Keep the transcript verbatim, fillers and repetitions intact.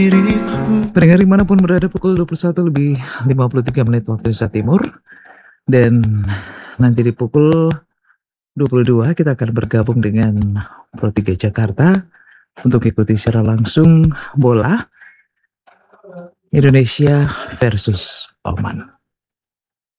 Pendengar dimanapun berada, pukul dua puluh satu lebih lima puluh tiga menit waktu Indonesia Timur. Dan nanti di pukul dua puluh dua kita akan bergabung dengan Pro tiga Jakarta untuk ikuti secara langsung bola Indonesia versus Oman.